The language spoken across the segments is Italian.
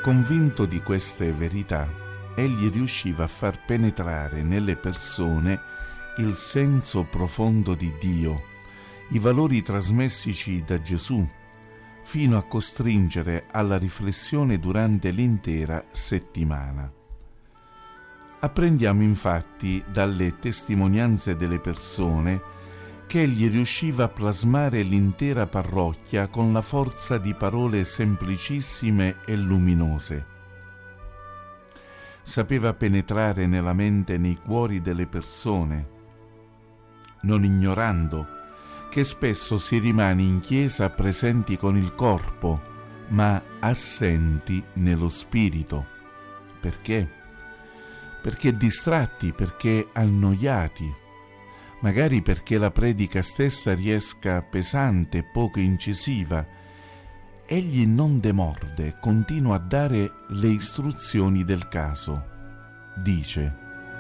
Convinto di queste verità, egli riusciva a far penetrare nelle persone il senso profondo di Dio, i valori trasmessici da Gesù, fino a costringere alla riflessione durante l'intera settimana. Apprendiamo infatti dalle testimonianze delle persone che egli riusciva a plasmare l'intera parrocchia con la forza di parole semplicissime e luminose. Sapeva penetrare nella mente e nei cuori delle persone, non ignorando che spesso si rimane in chiesa presenti con il corpo, ma assenti nello spirito. Perché? Perché distratti, perché annoiati, magari perché la predica stessa riesca pesante, poco incisiva. Egli non demorde, continua a dare le istruzioni del caso. Dice: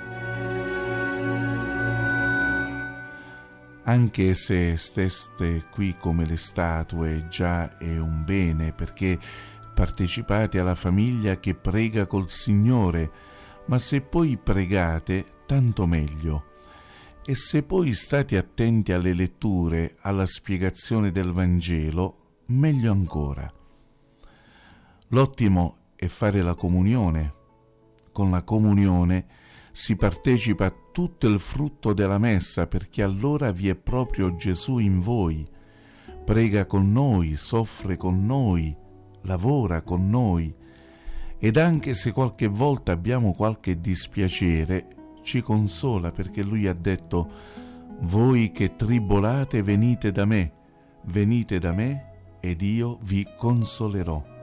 anche se steste qui come le statue, già è un bene, perché partecipate alla famiglia che prega col Signore, ma se poi pregate, tanto meglio. E se poi state attenti alle letture, alla spiegazione del Vangelo, meglio ancora. L'ottimo è fare la comunione. Con la comunione si partecipa a tutto il frutto della messa, perché allora vi è proprio Gesù in voi. Prega con noi, soffre con noi, lavora con noi. Ed anche se qualche volta abbiamo qualche dispiacere, ci consola, perché lui ha detto: voi che tribolate venite da me ed io vi consolerò.